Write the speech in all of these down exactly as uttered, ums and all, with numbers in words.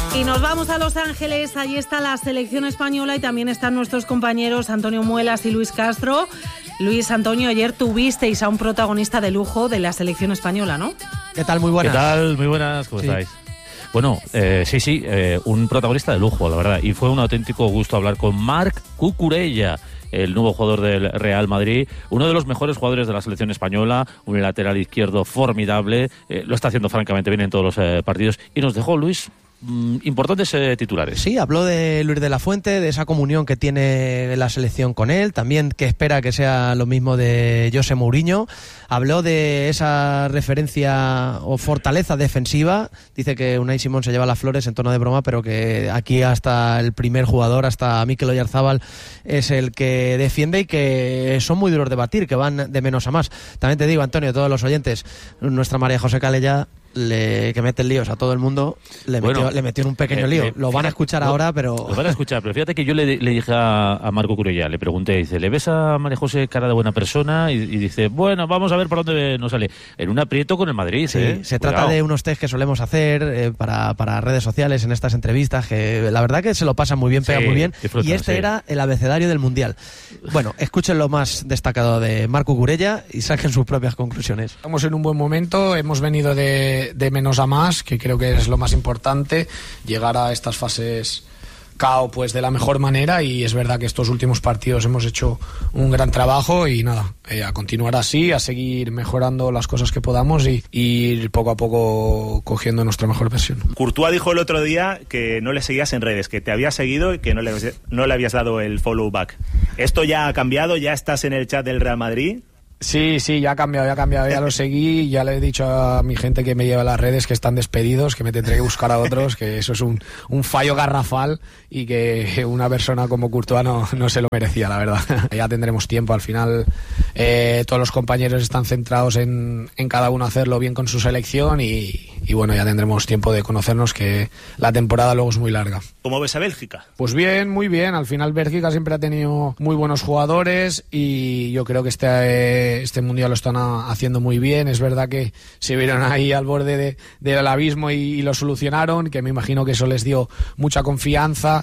Y nos vamos a Los Ángeles, allí está la selección española y también están nuestros compañeros Antonio Muelas y Luis Castro. Luis, Antonio, ayer tuvisteis a un protagonista de lujo de la selección española, ¿no? ¿Qué tal? Muy buenas. ¿Qué tal? Muy buenas, ¿cómo sí. estáis? Bueno, eh, sí, sí, eh, un protagonista de lujo, la verdad, y fue un auténtico gusto hablar con Marc Cucurella, el nuevo jugador del Real Madrid, uno de los mejores jugadores de la selección española, un lateral izquierdo formidable, eh, lo está haciendo francamente bien en todos los eh, partidos, y nos dejó, Luis, mm, importantes eh, titulares. Sí, habló de Luis de la Fuente, de esa comunión que tiene la selección con él, también que espera que sea lo mismo de José Mourinho. Habló de esa referencia o fortaleza defensiva. Dice que Unai Simón se lleva las flores en tono de broma, pero que aquí hasta el primer jugador, hasta Mikel Oyarzabal, es el que defiende y que son muy duros de batir, que van de menos a más. También te digo, Antonio, todos los oyentes, nuestra María José Calella, Le, que mete líos a todo el mundo, le, bueno, metió, le metió en un pequeño eh, lío. Eh, lo van a escuchar no, ahora, pero... Lo van a escuchar, pero fíjate que yo le, le dije a, a Marco Cucurella, le pregunté, dice, ¿le ves a María José cara de buena persona? Y, y dice, bueno, vamos a ver por dónde nos sale. En un aprieto con el Madrid, sí, ¿eh? Se Cuidado. Trata de unos test que solemos hacer eh, para, para redes sociales en estas entrevistas, que la verdad que se lo pasan muy bien, pegan sí, muy bien. Y este sí. era el abecedario del Mundial. Bueno, escuchen lo más destacado de Marc Cucurella y saquen sus propias conclusiones. Estamos en un buen momento, hemos venido de, de menos a más, que creo que es lo más importante, llegar a estas fases K O pues de la mejor manera, y es verdad que estos últimos partidos hemos hecho un gran trabajo y nada, eh, a continuar así, a seguir mejorando las cosas que podamos y, y ir poco a poco cogiendo nuestra mejor versión. Courtois dijo el otro día que no le seguías en redes, que te había seguido y que no le, no le habías dado el follow back. ¿Esto ya ha cambiado? ¿Ya estás en el chat del Real Madrid? Sí, sí, ya ha cambiado, ya ha cambiado, ya lo seguí, ya le he dicho a mi gente que me lleva a las redes que están despedidos, que me tendré que buscar a otros, que eso es un, un fallo garrafal y que una persona como Courtois no, no se lo merecía, la verdad. Ya tendremos tiempo, al final eh, todos los compañeros están centrados en, en cada uno hacerlo bien con su selección y, y bueno, ya tendremos tiempo de conocernos, que la temporada luego es muy larga. ¿Cómo ves a Bélgica? Pues bien, muy bien, al final Bélgica siempre ha tenido muy buenos jugadores y yo creo que este... Eh, Este mundial lo están haciendo muy bien. Es verdad que se vieron ahí al borde de, del abismo y, y lo solucionaron, que me imagino que eso les dio mucha confianza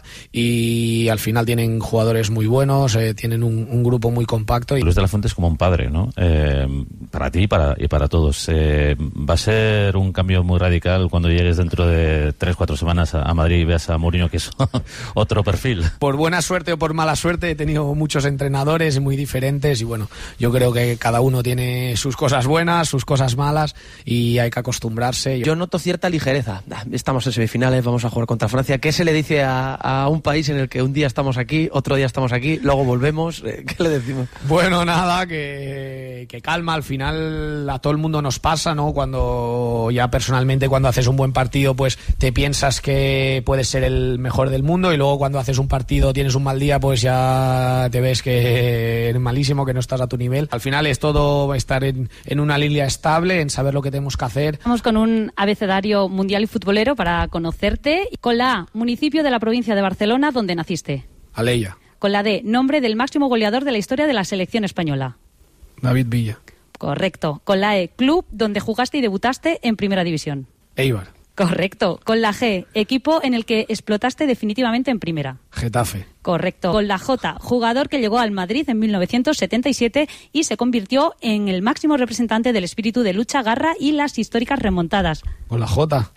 y al final tienen jugadores muy buenos, eh, tienen un, un grupo muy compacto. Y... Luis de la Fuente es como un padre, ¿no? Eh, para ti y para, y para todos. Eh, va a ser un cambio muy radical cuando llegues dentro de tres, cuatro semanas a, a Madrid y veas a Mourinho, que es otro perfil. Por buena suerte o por mala suerte he tenido muchos entrenadores muy diferentes y bueno, yo creo que cada uno tiene sus cosas buenas, sus cosas malas y hay que acostumbrarse. Yo noto cierta ligereza. Estamos en semifinales, vamos a jugar contra Francia. ¿Qué se le dice a, a un país en el que un día estamos aquí, otro día estamos aquí, luego volvemos? ¿Qué le decimos? Bueno, nada, que, que calma. Al final a todo el mundo nos pasa, ¿no? Cuando ya personalmente cuando haces un buen partido pues te piensas que puedes ser el mejor del mundo y luego cuando haces un partido tienes un mal día pues ya te ves que eres malísimo, que no estás a tu nivel. Al final es todo estar en, en una línea estable, en saber lo que tenemos que hacer. Vamos con un abecedario mundial y futbolero para conocerte. Con la A, municipio de la provincia de Barcelona, donde naciste. Alella. Con la D, nombre del máximo goleador de la historia de la selección española. David Villa. Correcto. Con la E, club donde jugaste y debutaste en Primera División. Eibar. Correcto. Con la G, equipo en el que explotaste definitivamente en Primera. Getafe. Correcto. Con la J, jugador que llegó al Madrid en mil novecientos setenta y siete y se convirtió en el máximo representante del espíritu de lucha, garra y las históricas remontadas. Con la J.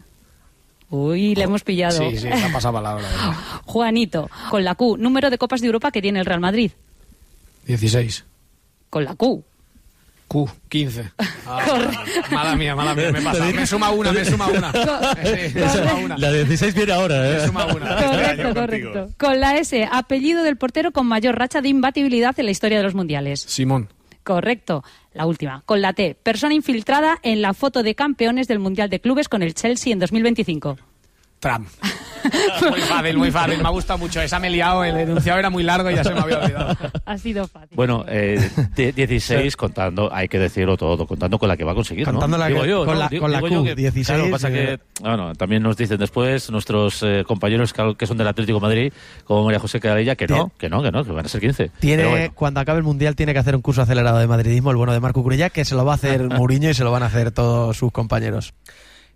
Uy, le hemos pillado. Sí, sí, se ha pasado palabra. Juanito. Con la Q, número de Copas de Europa que tiene el Real Madrid. dieciséis. Con la Q. Q, quince. Ah, mala mía, mala mía, me pasa. Me suma una, me suma una. Sí, me suma una. La dieciséis viene ahora, ¿eh? Me suma una. Correcto, correcto. Con la S, apellido del portero con mayor racha de imbatibilidad en la historia de los mundiales. Simón. Correcto. La última. Con la T, persona infiltrada en la foto de campeones del Mundial de Clubes con el Chelsea en dos mil veinticinco. Trump. Muy fácil, muy fácil. Me ha gustado mucho. Esa me he liado. El enunciado era muy largo y ya se me había olvidado. Ha sido fácil. Bueno, eh, dieciséis contando, hay que decirlo todo, contando con la que va a conseguir, ¿no? Contando la digo que, yo, con ¿no? la, digo, con la digo Q, que, dieciséis. Claro, pasa que, bueno, también nos dicen después nuestros eh, compañeros que son del Atlético de Madrid, como María José Cadella, que no, que no, que no, que van a ser quince. Tiene, bueno. Cuando acabe el Mundial tiene que hacer un curso acelerado de madridismo, el bueno de Marc Cucurella, que se lo va a hacer Mourinho y se lo van a hacer todos sus compañeros.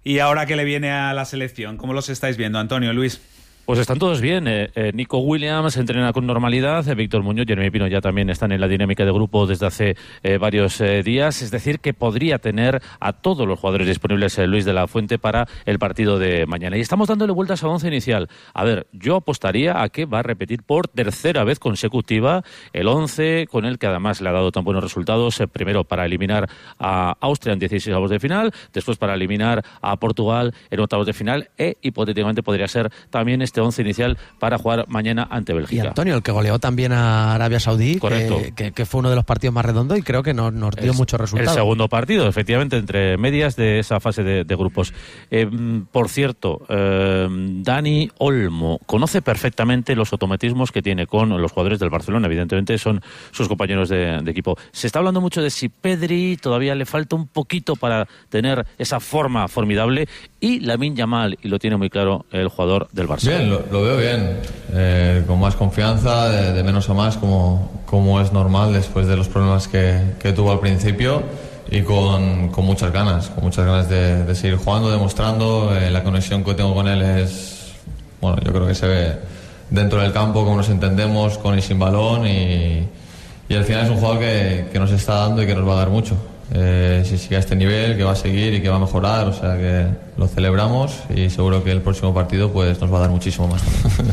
Y ahora que le viene a la selección, ¿cómo los estáis viendo, Antonio, Luis? Pues están todos bien. Eh, eh, Nico Williams entrena con normalidad. Eh, Víctor Muñoz, Jeremy Pino ya también están en la dinámica de grupo desde hace eh, varios eh, días. Es decir, que podría tener a todos los jugadores disponibles eh, Luis de la Fuente para el partido de mañana. Y estamos dándole vueltas al once inicial. A ver, yo apostaría a que va a repetir por tercera vez consecutiva el once con el que además le ha dado tan buenos resultados. Eh, primero para eliminar a Austria en dieciséis avos de final, después para eliminar a Portugal en octavos de final e hipotéticamente podría ser también este once inicial para jugar mañana ante Bélgica. Y Antonio, el que goleó también a Arabia Saudí, que, que, que fue uno de los partidos más redondos y creo que nos, nos dio es muchos resultados. El segundo partido, efectivamente, entre medias de esa fase de, de grupos. Eh, por cierto, eh, Dani Olmo conoce perfectamente los automatismos que tiene con los jugadores del Barcelona, evidentemente son sus compañeros de, de equipo. Se está hablando mucho de si Pedri todavía le falta un poquito para tener esa forma formidable y Lamine Yamal, y lo tiene muy claro el jugador del Barça. Bien, lo, lo veo bien, eh, con más confianza, de, de menos a más, como, como es normal después de los problemas que, que tuvo al principio, y con, con muchas ganas, con muchas ganas de, de seguir jugando, demostrando. Eh, la conexión que tengo con él es, bueno, yo creo que se ve dentro del campo, cómo nos entendemos con y sin balón, y, y al final es un jugador que, que nos está dando y que nos va a dar mucho. Eh, si sigue a este nivel, que va a seguir y que va a mejorar, o sea que lo celebramos y seguro que el próximo partido pues nos va a dar muchísimo más.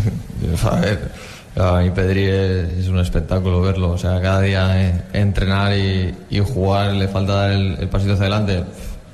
A ver, a mí Pedri es, es un espectáculo verlo, o sea, cada día eh, entrenar y, y jugar le falta dar el, el pasito hacia adelante.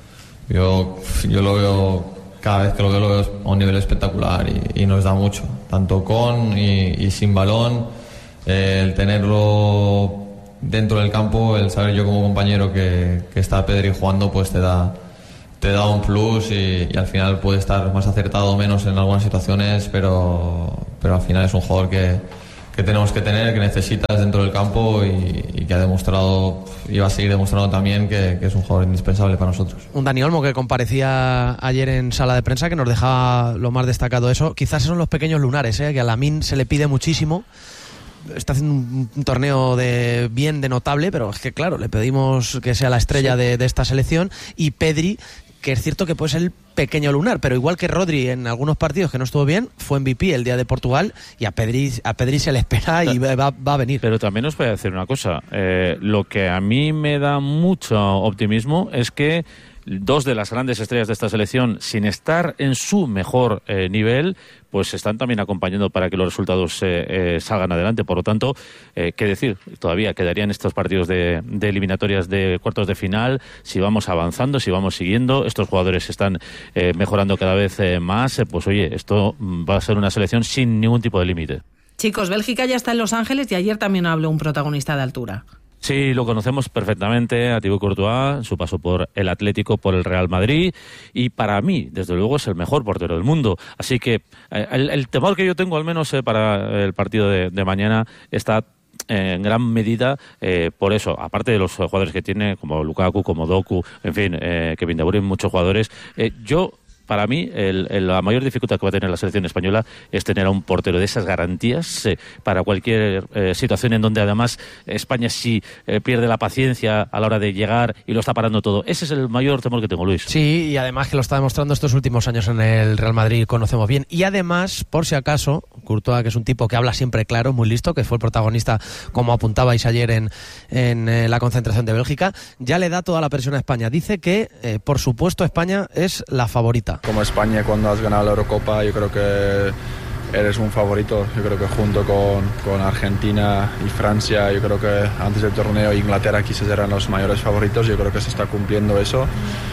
Yo, yo lo veo, cada vez que lo veo lo veo a un nivel espectacular y, y nos da mucho, tanto con y, y sin balón, eh, el tenerlo dentro del campo, el saber yo como compañero que, que está Pedri jugando, pues te da te da un plus y, y al final puede estar más acertado o menos en algunas situaciones, pero, pero al final es un jugador que, que tenemos que tener, que necesitas dentro del campo y, y que ha demostrado y va a seguir demostrando también que, que es un jugador indispensable para nosotros. Un Dani Olmo que comparecía ayer en sala de prensa, que nos dejaba lo más destacado eso. Quizás son los pequeños lunares, ¿eh? Que a Lamine se le pide muchísimo. Está haciendo un, un torneo de bien, de notable, pero es que claro, le pedimos que sea la estrella sí. de, de esta selección. Y Pedri, que es cierto que puede ser el pequeño lunar, pero igual que Rodri en algunos partidos que no estuvo bien, fue M V P el día de Portugal, y a Pedri, a Pedri se le espera y va, va a venir. Pero también os voy a decir una cosa, eh, lo que a mí me da mucho optimismo es que dos de las grandes estrellas de esta selección, sin estar en su mejor eh, nivel, pues están también acompañando para que los resultados eh, eh, salgan adelante. Por lo tanto, eh, qué decir, todavía quedarían estos partidos de, de eliminatorias de cuartos de final, si vamos avanzando, si vamos siguiendo, estos jugadores están eh, mejorando cada vez eh, más, eh, pues oye, esto va a ser una selección sin ningún tipo de límite. Chicos, Bélgica ya está en Los Ángeles y ayer también habló un protagonista de altura. Sí, lo conocemos perfectamente, a Thibaut Courtois, su paso por el Atlético, por el Real Madrid, y para mí, desde luego, es el mejor portero del mundo. Así que eh, el, el temor que yo tengo, al menos eh, para el partido de, de mañana, está eh, en gran medida eh, por eso, aparte de los jugadores que tiene, como Lukaku, como Doku, en fin, eh, Kevin De Bruyne, muchos jugadores. Eh, yo... Para mí, el, el, la mayor dificultad que va a tener la selección española es tener a un portero de esas garantías eh, para cualquier eh, situación en donde además España sí eh, pierde la paciencia a la hora de llegar y lo está parando todo. Ese es el mayor temor que tengo, Luis. Sí, y además que lo está demostrando estos últimos años en el Real Madrid, conocemos bien. Y además, por si acaso, Courtois, que es un tipo que habla siempre claro, muy listo, que fue el protagonista, como apuntabais ayer en, en eh, la concentración de Bélgica, ya le da toda la presión a España. Dice que, eh, por supuesto, España es la favorita. Como España, cuando has ganado la Eurocopa, yo creo que eres un favorito. Yo creo que junto con, con Argentina y Francia, yo creo que antes del torneo Inglaterra quizás eran los mayores favoritos. Yo creo que se está cumpliendo eso.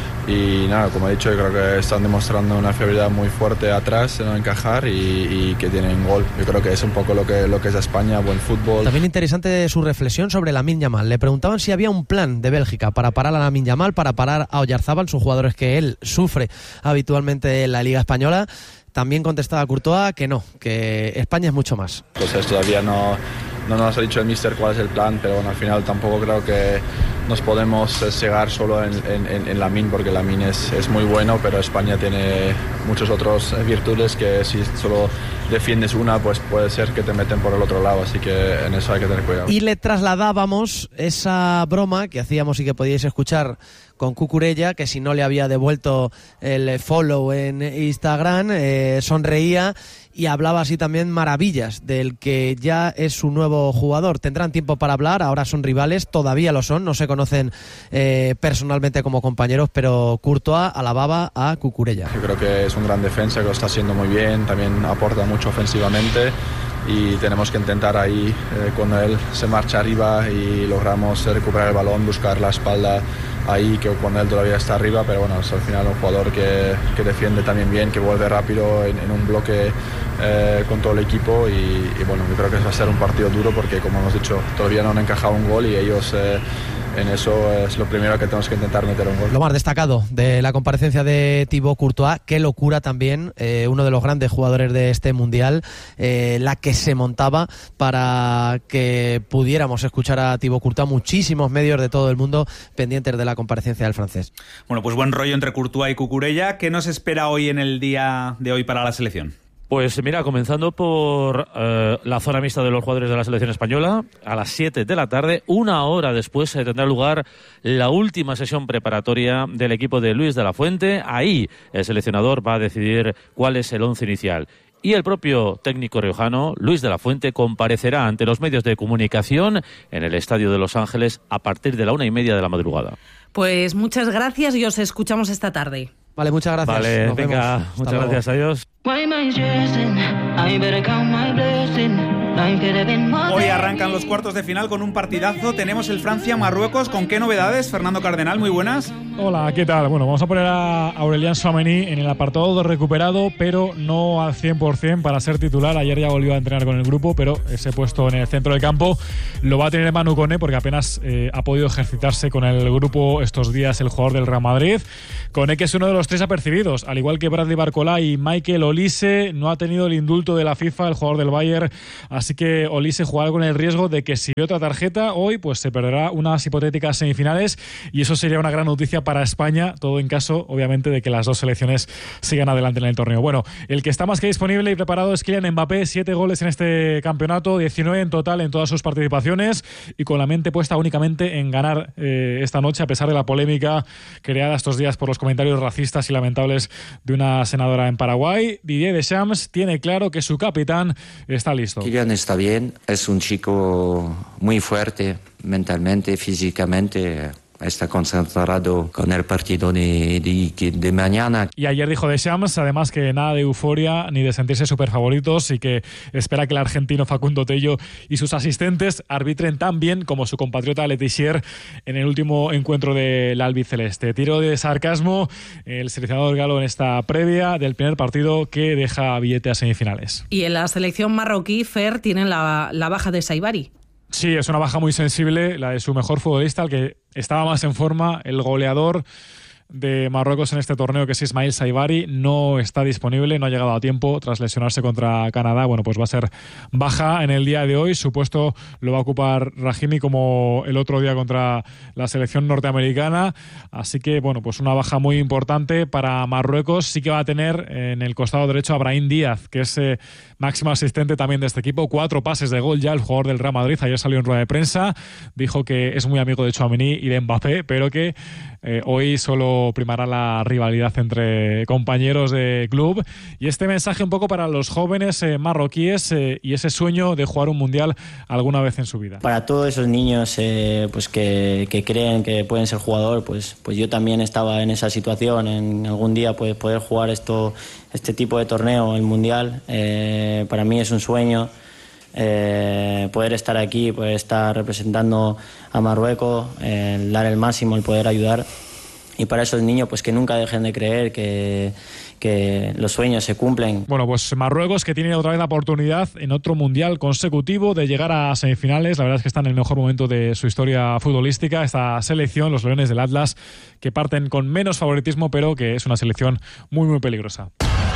Y nada, como he dicho, yo creo que están demostrando una fiabilidad muy fuerte atrás, de no encajar, y, y que tienen gol. Yo creo que es un poco lo que, lo que es España, buen fútbol. También interesante su reflexión sobre Lamine Yamal. Le preguntaban si había un plan de Bélgica para parar a Lamine Yamal, para parar a Oyarzábal, sus jugadores que él sufre habitualmente en la Liga Española. También contestaba Courtois que no, que España es mucho más. Entonces todavía no, no nos ha dicho el míster cuál es el plan, pero bueno, al final tampoco creo que nos podemos cegar solo en, en, en Lamine, porque Lamine es, es muy bueno, pero España tiene muchas otras virtudes que si solo defiendes una, pues puede ser que te meten por el otro lado, así que en eso hay que tener cuidado. Y le trasladábamos esa broma que hacíamos y que podíais escuchar con Cucurella, que si no le había devuelto el follow en Instagram, eh, sonreía y hablaba así también maravillas del que ya es su nuevo jugador. Tendrán tiempo para hablar, ahora son rivales, todavía lo son, no se conocen eh, personalmente como compañeros, pero Courtois alababa a Cucurella. Yo creo que es un gran defensa, que lo está haciendo muy bien, también aporta mucho ofensivamente y tenemos que intentar ahí, eh, cuando él se marcha arriba y logramos recuperar el balón, buscar la espalda ahí, que cuando él todavía está arriba, pero bueno, es al final un jugador que, que defiende también bien, que vuelve rápido en, en un bloque eh, con todo el equipo y, y bueno, yo creo que va a ser un partido duro porque, como hemos dicho, todavía no han encajado un gol y ellos... Eh, en eso es lo primero que tenemos que intentar meter un gol. Lo más destacado de la comparecencia de Thibaut Courtois, qué locura también, eh, uno de los grandes jugadores de este Mundial, eh, la que se montaba para que pudiéramos escuchar a Thibaut Courtois, muchísimos medios de todo el mundo pendientes de la comparecencia del francés. Bueno, pues buen rollo entre Courtois y Cucurella. ¿Qué nos espera hoy en el día de hoy para la selección? Pues mira, comenzando por eh, la zona mixta de los jugadores de la selección española, a las siete de la tarde, una hora después eh, tendrá lugar la última sesión preparatoria del equipo de Luis de la Fuente. Ahí el seleccionador va a decidir cuál es el once inicial. Y el propio técnico riojano, Luis de la Fuente, comparecerá ante los medios de comunicación en el Estadio de Los Ángeles a partir de la una y media de la madrugada. Pues muchas gracias y os escuchamos esta tarde. Vale, muchas gracias. Vale, Nos venga, vemos. muchas Hasta gracias, luego. adiós. Hoy arrancan los cuartos de final con un partidazo. Tenemos el Francia-Marruecos. ¿Con qué novedades? Fernando Cardenal, muy buenas. Hola, ¿qué tal? Bueno, vamos a poner a Aurélien Tchouaméni en el apartado de recuperado, pero no al cien por ciento para ser titular. Ayer ya volvió a entrenar con el grupo, pero ese puesto en el centro del campo lo va a tener Manu Koné porque apenas eh, ha podido ejercitarse con el grupo estos días el jugador del Real Madrid. Koné, que es uno de los tres apercibidos, al igual que Bradley Barcola y Michael Olise, no ha tenido el indulto de la FIFA, el jugador del Bayern, así que Olise jugará con el riesgo de que si ve otra tarjeta hoy, pues se perderá unas hipotéticas semifinales y eso sería una gran noticia para España, todo en caso, obviamente, de que las dos selecciones sigan adelante en el torneo. Bueno, el que está más que disponible y preparado es Kylian Mbappé, siete goles en este campeonato, diecinueve en total en todas sus participaciones y con la mente puesta únicamente en ganar eh, esta noche, a pesar de la polémica creada estos días por los comentarios racistas y lamentables de una senadora en Paraguay. Didier Deschamps tiene claro que su capitán está listo. Kylian está bien, es un chico muy fuerte mentalmente, físicamente. Está concentrado con el partido de, de, de mañana. Y ayer dijo Deschamps, además, que nada de euforia ni de sentirse súper favoritos y que espera que el argentino Facundo Tello y sus asistentes arbitren tan bien como su compatriota Letizia en el último encuentro del albiceleste. Tiro de sarcasmo el seleccionador galo en esta previa del primer partido que deja billete a semifinales. Y en la selección marroquí, Fer, tienen la, la baja de Saibari. Sí, es una baja muy sensible, la de su mejor futbolista, el que estaba más en forma, el goleador de Marruecos en este torneo, que es Ismail Saibari, no está disponible, no ha llegado a tiempo tras lesionarse contra Canadá. Bueno, pues va a ser baja en el día de hoy. Su puesto lo va a ocupar Rahimi como el otro día contra la selección norteamericana. Así que, bueno, pues una baja muy importante para Marruecos. Sí que va a tener en el costado derecho a Brahim Díaz, que es eh, máximo asistente también de este equipo. Cuatro pases de gol ya el jugador del Real Madrid. Ayer salió en rueda de prensa, dijo que es muy amigo de Tchouaméni y de Mbappé, pero que eh, hoy solo primará la rivalidad entre compañeros de club. Y este mensaje un poco para los jóvenes eh, marroquíes eh, y ese sueño de jugar un mundial alguna vez en su vida. Para todos esos niños eh, pues que, que creen que pueden ser jugador, pues, pues yo también estaba en esa situación, en algún día pues, poder jugar esto, este tipo de torneo, el mundial. Eh, para mí es un sueño. Eh, poder estar aquí, poder estar representando a Marruecos, eh, dar el máximo, el poder ayudar. Y para esos niños, pues que nunca dejen de creer que, que los sueños se cumplen. Bueno, pues Marruecos, que tiene otra vez la oportunidad en otro mundial consecutivo de llegar a semifinales. La verdad es que está en el mejor momento de su historia futbolística. Esta selección, los Leones del Atlas, que parten con menos favoritismo, pero que es una selección muy, muy peligrosa.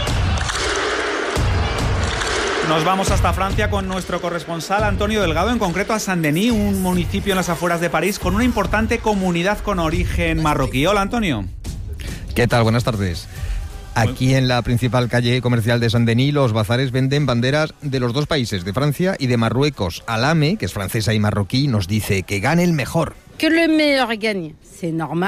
Nos vamos hasta Francia con nuestro corresponsal Antonio Delgado, en concreto a Saint-Denis, un municipio en las afueras de París con una importante comunidad con origen marroquí. Hola, Antonio. ¿Qué tal? Buenas tardes. Aquí en la principal calle comercial de Saint-Denis, los bazares venden banderas de los dos países, de Francia y de Marruecos. Alame, que es francesa y marroquí, nos dice que gane el mejor. Que le meilleur gagne, c'est normal.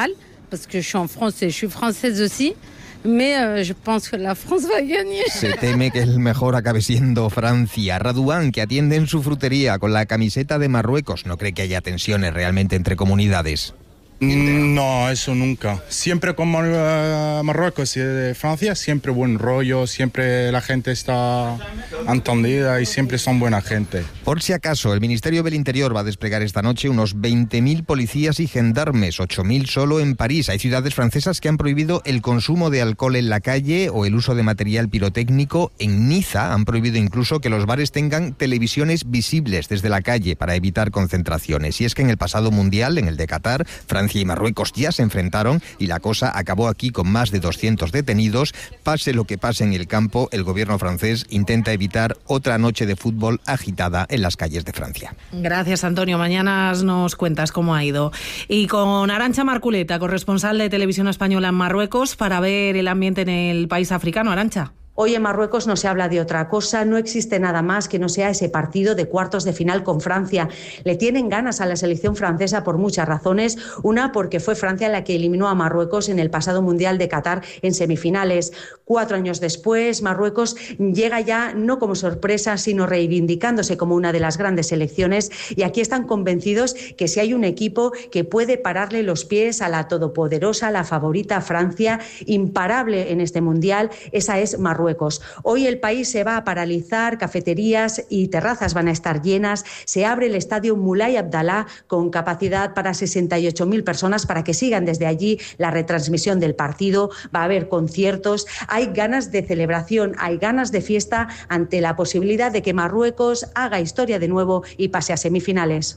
parce que je suis en France et je suis française aussi. Mais euh, je pense que la France va gagner. Se teme que el mejor acabe siendo Francia. Raduán, que atiende en su frutería con la camiseta de Marruecos, no cree que haya tensiones realmente entre comunidades. No, eso nunca. Siempre con uh, Marruecos y Francia, siempre buen rollo, siempre la gente está entendida y siempre son buena gente. Por si acaso, el Ministerio del Interior va a desplegar esta noche unos veinte mil policías y gendarmes, ocho mil solo en París. Hay ciudades francesas que han prohibido el consumo de alcohol en la calle o el uso de material pirotécnico. En Niza han prohibido incluso que los bares tengan televisiones visibles desde la calle para evitar concentraciones. Y es que en el pasado mundial, en el de Qatar, Francia y Marruecos ya se enfrentaron y la cosa acabó aquí con más de doscientos detenidos. Pase lo que pase en el campo, el gobierno francés intenta evitar otra noche de fútbol agitada en las calles de Francia. Gracias, Antonio. Mañana nos cuentas cómo ha ido. Y con Arantxa Marculeta, corresponsal de Televisión Española en Marruecos, para ver el ambiente en el país africano. Arantxa. Hoy en Marruecos no se habla de otra cosa, no existe nada más que no sea ese partido de cuartos de final con Francia. Le tienen ganas a la selección francesa por muchas razones. Una, porque fue Francia la que eliminó a Marruecos en el pasado Mundial de Qatar en semifinales. Cuatro años después, Marruecos llega ya no como sorpresa, sino reivindicándose como una de las grandes selecciones. Y aquí están convencidos que si hay un equipo que puede pararle los pies a la todopoderosa, la favorita Francia, imparable en este Mundial, esa es Marruecos. Hoy el país se va a paralizar, cafeterías y terrazas van a estar llenas. Se abre el estadio Moulay Abdallah con capacidad para sesenta y ocho mil personas para que sigan desde allí la retransmisión del partido. Va a haber conciertos. Hay ganas de celebración, hay ganas de fiesta ante la posibilidad de que Marruecos haga historia de nuevo y pase a semifinales.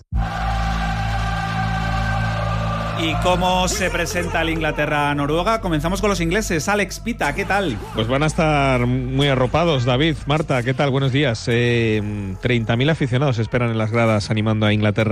¿Y cómo se presenta el Inglaterra-Noruega? Comenzamos con los ingleses. Alex Pita, ¿qué tal? Pues van a estar muy arropados, David, Marta, ¿qué tal? Buenos días. Eh, treinta mil aficionados esperan en las gradas animando a Inglaterra